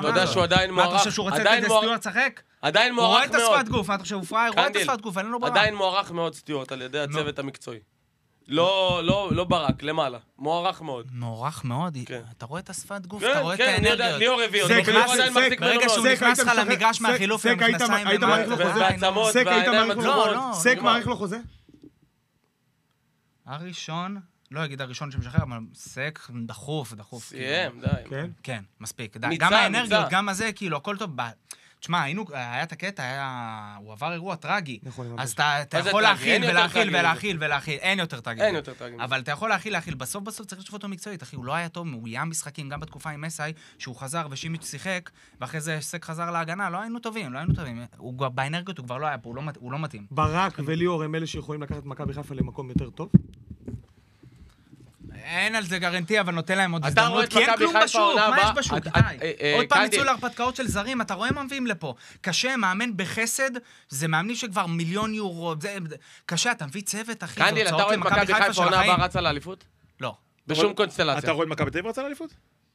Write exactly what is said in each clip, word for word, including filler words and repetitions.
אתה יודע שהוא עדיין מוערך. מה אתה חושב שהוא רוצה לתת לסטיוארט לשחק? עדיין הוא מוערך רואה את מאוד. השפת גוף, מה אתה חושב, הוא פראייר, רואה את השפת גוף, אין לו ברירה. עדיין מוערך מאוד סטיוארט על ידי הצוות המקצועי. לא, לא, לא ברק, למעלה. מוערך מאוד. מוערך מאוד. אתה רואה את השפת גוף, כן, אתה רואה את כן, אני יודע, האנרגיות. ליאור הביא אותו. ליאור עדיין מחזיק ממנו ברגע שהוא מאוד. נכנס לך למגרש מהחילוף, הם מכנסיים והעצמות, והעיניים עצמות. סק מעריך לו חוזה? הראשון, לא אגיד הראשון שמשחרר, אבל סק דחוף, דחוף. סיים, די. כן? כן, מספיק. גם האנרגיות, גם הזה, כאילו, הכל טוב. תשמע, היינו, היה את הקטע, הוא עבר אירוע טרגי. אז אתה יכול להכיל ולהכיל ולהכיל ולהכיל, אין יותר טרגי. אין יותר טרגי. אבל אתה יכול להכיל, להכיל. בסוף בסוף צריך לשפוט אותו מקצועית, אחי. הוא לא היה טוב, הוא ים משחקים, גם בתקופה עם מסאי, שהוא חזר ושימיץ' שיחק, ואחרי זה סק חזר להגנה, לא היינו טובים, לא היינו טובים. באנרגיות הוא כבר לא היה פה, הוא לא מתאים. ברק וליאור הם אלה שיכולים לקחת מכבי חיפה למקום יותר טוב? אין על זה גרנטי, אבל נותן להם עוד אתה רואה הזדמנות, את כי אין מכבי כלום חיפה בשוק, העונה מה יש הבאה? בשוק, את- די. את- אה, עוד פעם קנדי. ניצול להרפתקאות של זרים, אתה רואה מה מביאים לפה. קשה, מאמן בחסד, זה מאמנים שכבר מיליון יורו, זה- קשה, אתה מביא צוות, אחי, זה קנדיל, אתה הוצאות רואה את למכבי מכבי חיפה חיפה של העונה החיים. הבאה רצה לאליפות? לא. בשום אתה קונסטלציה. רואה את מכבי תל אביב רצה לאליפות?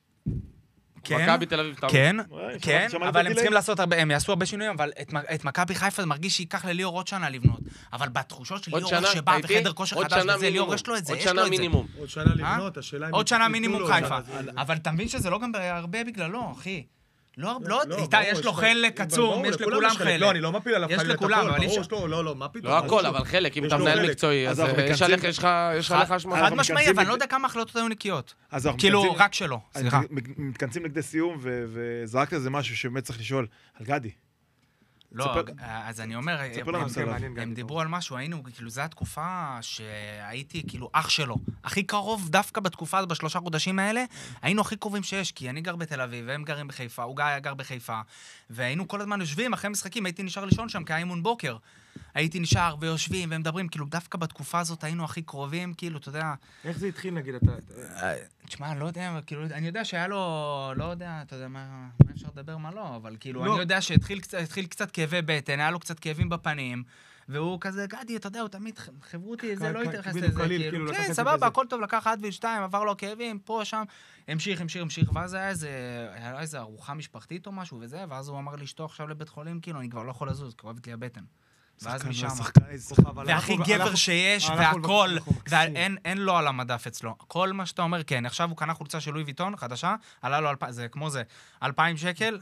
כן, מכבי תל אביב תמיד. כן, וואי, כן, שמעתי אבל אותי הם צריכים לב. לעשות הרבה, הם יעשו הרבה שינויים, אבל את מ- את מכבי חיפה זה מרגיש שייקח לליאור עוד שנה לבנות. אבל בתחושות של עוד ליאור, שנה, איך שבא אתה איתי? בחדר כושר עוד חדש שנה וזה, ליאור מינימום. יש לו את זה, עוד יש לו שנה את זה. מינימום. עוד שנה לבנות, השאלה אם... עוד שנה ייתנו מינימום לו חיפה. את זה. אבל אתה מבין שזה לא גם הרבה בגללו, אחי. לא, לא, לא, איתי, ברור, יש לו לו- חלק עצום, ברור, יש לכולם יש חלק. לא, אני לא מפיל עליו יש חלילה את לכולם, הכל, אבל אי ברור, אפשר- יש לו- לא, לא, מה פתאום? לא יש הכל, לו- אבל חלק. אם יש אתה לו מנהל חלק. מקצועי, אז אז אנחנו יש מתכנסים- עליך, יש לך יש עליך אשמה. חד אנחנו משמעי, מתכנסים אבל אני לא נגד- יודע כמה החלטות היו נקיות. אז אנחנו כאילו, מתכנסים- רק שלו, סליחה. אנחנו מתכנסים לכדי סיום, ו- וזרקת איזה משהו שבאמת צריך לשאול על גדי. לא, תספר- אז אני אומר, תספר לנו הם- סבבה. מעניין, הם גדי, דיברו על משהו, היינו, כאילו, זו התקופה שהייתי, כאילו, אח שלו. הכי קרוב דווקא בתקופה, בשלושה חודשים האלה, היינו הכי קרובים שיש, כי אני גר בתל אביב, והם גרים בחיפה, הוא היה גר בחיפה, והיינו כל הזמן יושבים אחרי משחקים, הייתי נשאר לישון שם, כי היה אימון בוקר. הייתי נשאר ויושבים ומדברים, כאילו, דווקא בתקופה הזאת היינו הכי קרובים, כאילו, אתה יודע, איך זה התחיל, נגיד, אתה... תשמע, לא יודע, כאילו, אני יודע שהיה לו, לא יודע, אתה יודע מה, מה אפשר לדבר, מה לא, אבל כאילו, לא. אני יודע שהתחיל קצת, התחיל קצת כאבי בטן, היה לו קצת כאבים בפנים, והוא כזה, גדי, אתה יודע, הוא תמיד חברותי, זה כ- לא כ- התייחס כאילו לזה, קליל, כאילו, כאילו, לקח כן, את זה סבבה, בזה. הכל טוב, לקח עד ויל שתיים, עבר לו כאבים, פה, שם, המשיך, המשיך, המשיך, ואז היה איזה, היה איזה ארוחה משפחתית או משהו וזה, ואז הוא אמר לאשתו עכשיו לבית חולים, כאילו, אני כבר לא יכול לזוז, כואבת לי הבטן. ואז משם. והכי גבר שיש, והכל, ואין לו על המדף אצלו. כל מה שאתה אומר, כן, עכשיו הוא קנה חולצה של לואי ויטון, חדשה, עלה לו, זה כמו זה, אלפיים שקל,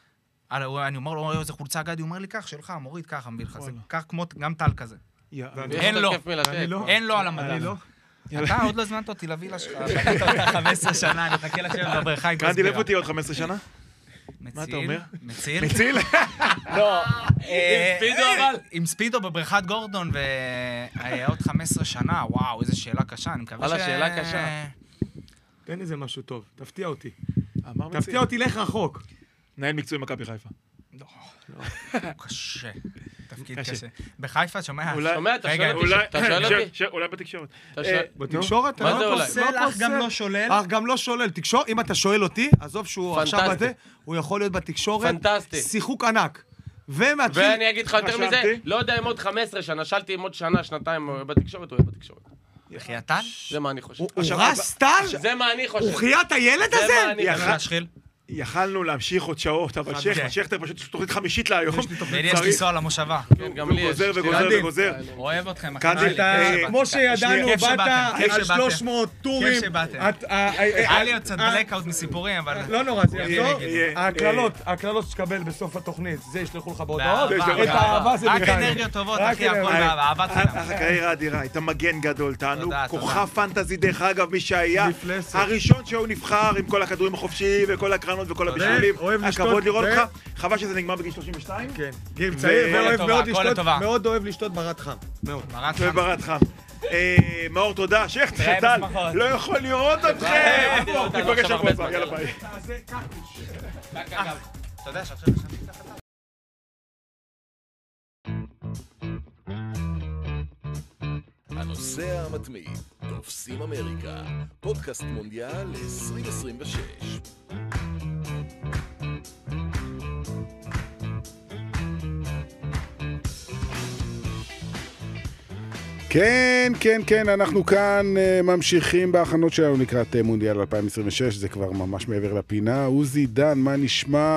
אני אומר לו, איזה חולצה גדי, הוא אומר לי, כך, שלך, מוריד ככה, מביא לך, זה כך כמו, גם טל כזה. אין לו, אין לו על המדף. אתה עוד לא הזמנת אותי לווילה שלך, חמש עשרה שנה, אני מחכה לשבת בבריכה עם קנדי, כסבירה. איפה תהיה עוד חמש עשרה שנה? מה אתה אומר? מציל? מציל? לא. עם ספידו אבל? עם ספידו בבריכת גורדון, ועוד חמש עשרה שנה, וואו, איזו שאלה קשה, אני מקווה ש... וואלה, שאלה קשה. תן איזה משהו טוב, תפתיע אותי. אמר מציל. תפתיע אותי, לך רחוק. מנהל מקצועי מכבי חיפה. הוא קשה. תפקיד קשה. בחיפה, שומע? אולי- שומע, אתה רגע, שואל אותי, אולי- אתה שואל אותי? ש- אולי בתקשורת. אתה שואל- בתקשורת? מה אתה זה לא אולי? פוסל, פוסל, אך פוסל. גם לא שולל. אך גם לא שולל. תקשור, אם אתה שואל אותי, עזוב שהוא עכשיו פנטסטי. בזה, הוא יכול להיות בתקשורת. פנטסטי. שיחוק ענק. ומתחיל... ואני אגיד לך יותר מזה, חשבתי. לא יודע אם עוד חמש עשרה שנה, שאלתי אם עוד שנה, שנתיים הוא בתקשורת, הוא יהיה בתקשורת. בחייתן? זה מה אני חושב. הוא הוא עכשיו, רס טל? זה מה אני חושב. הוא חיית הילד זה הזה? מה אני יא, חושב. אחד- להשחיל? יכלנו להמשיך עוד שעות, אבל שכטר, שכטר פשוט תוכנית חמישית להיום. ולי יש לנסוע למושבה. כן, גם הוא לי יש. גוזר וגוזר קנדי. וגוזר. אוהב אתכם. קנדי, אתה- אה, כמו שידענו, כיף באת שבאתם, כיף על שבאתם. שלוש מאות טורים. כיף שבאתם. את- אה, אה, היה אה, לי עוד קצת אה, בלקאוט מסיפורים, אבל... לא נורא, זה יהיה, יחזור. יהיה. ההקללות, ההקללות שתקבל בסוף התוכנית, זה ישלחו לך בהודעות. באהבה, את האהבה זה רק בכלל. אנרגיות טובות, רק אחי, הכל אנרגיות. באהבה, אהבת חינם. הקריירה אדירה, היית מגן גדול, תענוג, תודה, כוכב פנטזי, דרך אגב, מי שהיה מפלצת. הראשון שהוא נבחר עם כל הכדורים החופשיים וכל הקרנות וכל הבישולים. אוהב לשתות, הכבוד לראות ו- אותך, חבל שזה נגמר בגיל שלושים ושתיים. כן, גיל צעיר, ואוהב לטובה, מאוד הכל לשתות, לטובה. מאוד אוהב לשתות ברד חם. מאוד. מרת חם. וברד חם. אה, מאור, תודה. שכטר, תראה טל, בשמחות. לא יכול לראות אתכם. אותנו ניפגש עכשיו שבוע הרבה הבא, זמן. יאללה ביי. אתה יודע שעכשיו ישנתי תחת... הנוסע המתמיד, תופסים אמריקה, פודקאסט מונדיאל עשרים עשרים ושש. כן, כן, כן, אנחנו כאן uh, ממשיכים בהכנות שלנו לקראת uh, מונדיאל אלפיים עשרים ושש, זה כבר ממש מעבר לפינה. עוזי דן, מה נשמע?